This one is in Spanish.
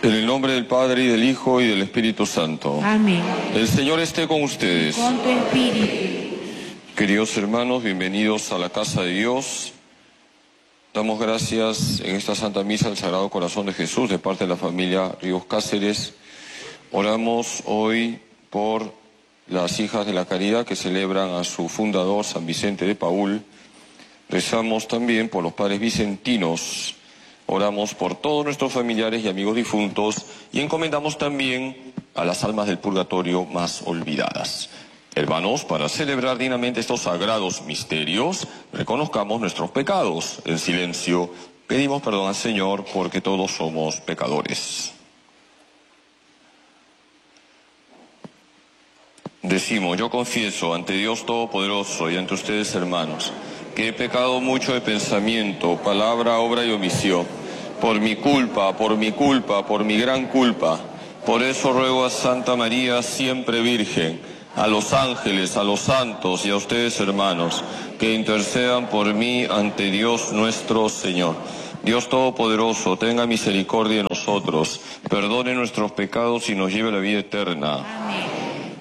En el nombre del Padre, y del Hijo, y del Espíritu Santo. Amén. El Señor esté con ustedes. Con tu espíritu. Queridos hermanos, bienvenidos a la casa de Dios. Damos gracias en esta Santa Misa al Sagrado Corazón de Jesús de parte de la familia Ríos Cáceres. Oramos hoy por las hijas de la caridad que celebran a su fundador, San Vicente de Paúl. Rezamos también por los padres vicentinos. Oramos por todos nuestros familiares y amigos difuntos y encomendamos también a las almas del purgatorio más olvidadas. Hermanos, para celebrar dignamente estos sagrados misterios, reconozcamos nuestros pecados. En silencio, pedimos perdón al Señor porque todos somos pecadores. Decimos, yo confieso ante Dios Todopoderoso y ante ustedes, hermanos, que he pecado mucho de pensamiento, palabra, obra y omisión, por mi culpa, por mi gran culpa. Por eso ruego a Santa María, siempre Virgen, a los ángeles, a los santos y a ustedes, hermanos, que intercedan por mí ante Dios nuestro Señor. Dios Todopoderoso, tenga misericordia de nosotros, perdone nuestros pecados y nos lleve a la vida eterna. Amén.